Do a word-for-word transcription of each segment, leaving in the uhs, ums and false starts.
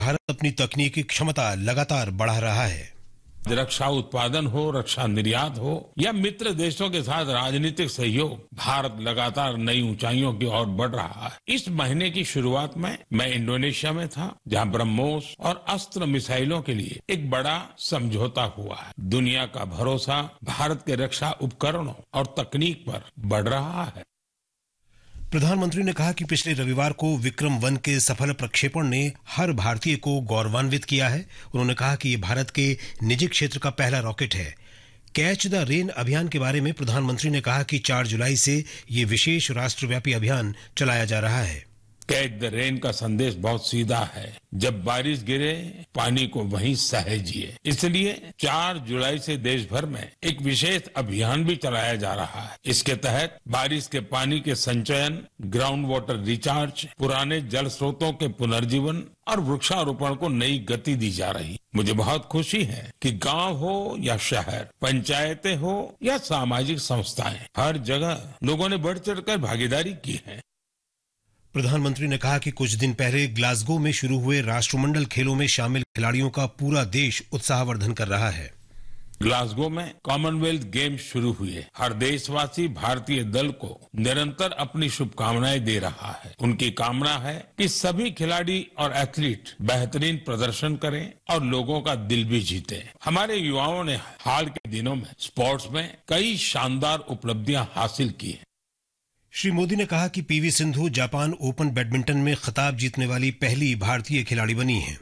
भारत अपनी तकनीकी क्षमता लगातार बढ़ा रहा है। रक्षा उत्पादन हो, रक्षा निर्यात हो या मित्र देशों के साथ राजनीतिक सहयोग, भारत लगातार नई ऊंचाइयों की ओर बढ़ रहा है। इस महीने की शुरुआत में मैं इंडोनेशिया में था, जहां ब्रह्मोस और अस्त्र मिसाइलों के लिए एक बड़ा समझौता हुआ है। दुनिया का भरोसा भारत के रक्षा उपकरणों और तकनीक पर बढ़ रहा है। प्रधानमंत्री ने कहा कि पिछले रविवार को विक्रम वन के सफल प्रक्षेपण ने हर भारतीय को गौरवान्वित किया है। उन्होंने कहा कि ये भारत के निजी क्षेत्र का पहला रॉकेट है। कैच द रेन अभियान के बारे में प्रधानमंत्री ने कहा कि चार जुलाई से ये विशेष राष्ट्रव्यापी अभियान चलाया जा रहा है। कैच द रेन का संदेश बहुत सीधा है, जब बारिश गिरे पानी को वहीं सहेजिए। इसलिए चार जुलाई से देश भर में एक विशेष अभियान भी चलाया जा रहा है। इसके तहत बारिश के पानी के संचयन, ग्राउंड वाटर रिचार्ज, पुराने जल स्रोतों के पुनर्जीवन और वृक्षारोपण को नई गति दी जा रही। मुझे बहुत खुशी है कि गांव हो या शहर, पंचायतें हो या सामाजिक संस्थाएं, हर जगह लोगों ने बढ़ चढ़कर भागीदारी की है। प्रधानमंत्री ने कहा कि कुछ दिन पहले ग्लासगो में शुरू हुए राष्ट्रमंडल खेलों में शामिल खिलाड़ियों का पूरा देश उत्साहवर्धन कर रहा है। ग्लासगो में कॉमनवेल्थ गेम्स शुरू हुए। हर देशवासी भारतीय दल को निरंतर अपनी शुभकामनाएं दे रहा है। उनकी कामना है कि सभी खिलाड़ी और एथलीट बेहतरीन प्रदर्शन करें और लोगों का दिल भी जीते। हमारे युवाओं ने हाल के दिनों में स्पोर्ट्स में कई शानदार उपलब्धियां हासिल की हैं। श्री मोदी ने कहा कि PV Sindhu Japan open badminton में खिताब जीतने वाली पहली भारतीय खिलाड़ी बनी हैं।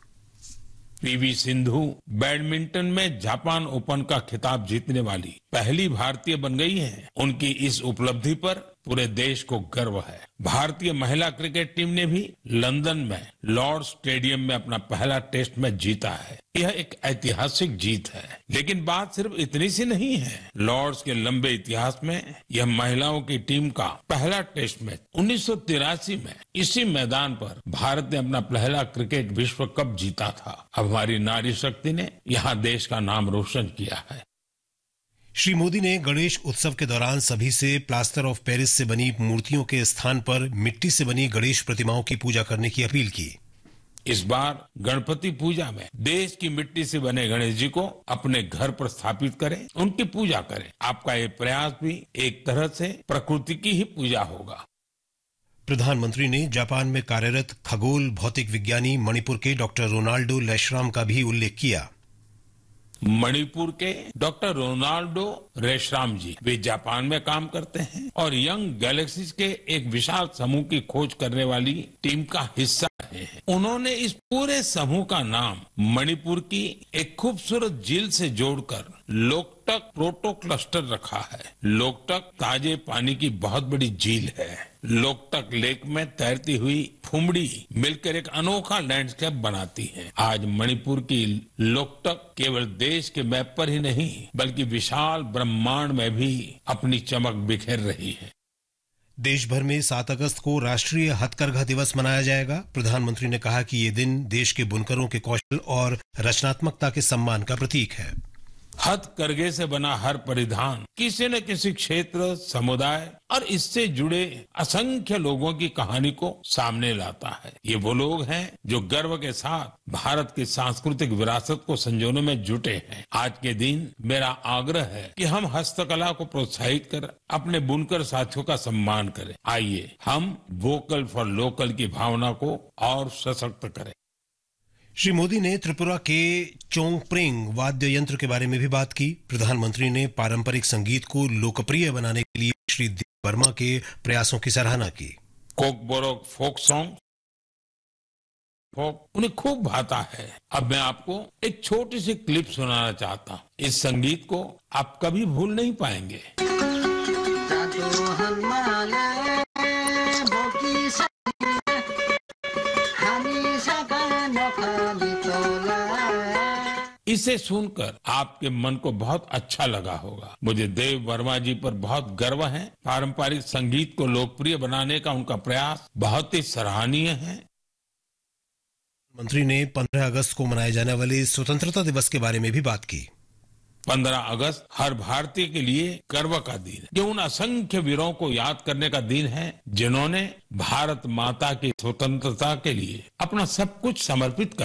पीवी सिंधु बैडमिंटन में जापान ओपन का खिताब जीतने वाली पहली भारतीय बन गई हैं। उनकी इस उपलब्धि पर पूरे देश को गर्व है। भारतीय महिला क्रिकेट टीम ने भी लंदन में लॉर्ड्स स्टेडियम में अपना पहला टेस्ट मैच जीता है। यह एक ऐतिहासिक जीत है, लेकिन बात सिर्फ इतनी सी नहीं है। लॉर्ड्स के लंबे इतिहास में यह महिलाओं की टीम का पहला टेस्ट मैच उन्नीस सौ तिरासी में इसी मैदान पर भारत ने अपना पहला क्रिकेट विश्व कप जीता था। अब हमारी नारी शक्ति ने यहाँ देश का नाम रोशन किया है। श्री मोदी ने गणेश उत्सव के दौरान सभी से प्लास्टर ऑफ पेरिस से बनी मूर्तियों के स्थान पर मिट्टी से बनी गणेश प्रतिमाओं की पूजा करने की अपील की। इस बार गणपति पूजा में देश की मिट्टी से बने गणेश जी को अपने घर पर स्थापित करें, उनकी पूजा करें। आपका ये प्रयास भी एक तरह से प्रकृति की ही पूजा होगा। प्रधानमंत्री ने जापान में कार्यरत खगोल भौतिक विज्ञानी मणिपुर के डॉक्टर रोनाल्डो लेशराम का भी उल्लेख किया। मणिपुर के डॉक्टर रोनाल्डो रेशराम जी, वे जापान में काम करते हैं और यंग गैलेक्सीज के एक विशाल समूह की खोज करने वाली टीम का हिस्सा रहे हैं। उन्होंने इस पूरे समूह का नाम मणिपुर की एक खूबसूरत झील से जोड़कर लोकटक प्रोटो क्लस्टर रखा है। लोकटक ताजे पानी की बहुत बड़ी झील है। लोकटक लेक में तैरती हुई फुमड़ी मिलकर एक अनोखा लैंडस्केप बनाती है। आज मणिपुर की लोकटक केवल देश के मैप पर ही नहीं, बल्कि विशाल ब्रह्मांड में भी अपनी चमक बिखेर रही है। देश भर में सात अगस्त को राष्ट्रीय हथकरघा दिवस मनाया जाएगा। प्रधानमंत्री ने कहा कि ये दिन देश के बुनकरों के कौशल और रचनात्मकता के सम्मान का प्रतीक है। हथकरघे से बना हर परिधान किसी न किसी क्षेत्र, समुदाय और इससे जुड़े असंख्य लोगों की कहानी को सामने लाता है। ये वो लोग हैं जो गर्व के साथ भारत की सांस्कृतिक विरासत को संजोने में जुटे हैं। आज के दिन मेरा आग्रह है कि हम हस्तकला को प्रोत्साहित कर अपने बुनकर साथियों का सम्मान करें। आइए हम वोकल फॉर लोकल की भावना को और सशक्त करें। श्री मोदी ने त्रिपुरा के चोंगप्रेंग वाद्य यंत्र के बारे में भी बात की। प्रधानमंत्री ने पारंपरिक संगीत को लोकप्रिय बनाने के लिए श्री देव वर्मा के प्रयासों की सराहना की। कोकबोरोक फोक सॉन्ग फोक उन्हें खूब भाता है। अब मैं आपको एक छोटी सी क्लिप सुनाना चाहता हूँ। इस संगीत को आप कभी भूल नहीं पाएंगे। इसे सुनकर आपके मन को बहुत अच्छा लगा होगा। मुझे देव वर्मा जी पर बहुत गर्व है। पारंपरिक संगीत को लोकप्रिय बनाने का उनका प्रयास बहुत ही सराहनीय है। मंत्री ने पंद्रह अगस्त को मनाए जाने वाले स्वतंत्रता दिवस के बारे में भी बात की। पंद्रह अगस्त हर भारतीय के लिए गर्व का दिन है। ये उन असंख्य वीरों को याद करने का दिन है जिन्होंने भारत माता की स्वतंत्रता के लिए अपना सब कुछ समर्पित कर